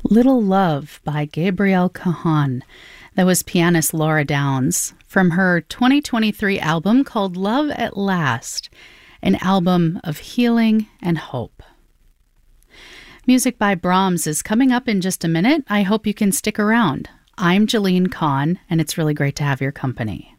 Little Love by Gabrielle Cajon. That was pianist Laura Downs from her 2023 album called Love at Last, an album of healing and hope. Music by Brahms is coming up in just a minute. I hope you can stick around. I'm Jalene Kahn, and it's really great to have your company.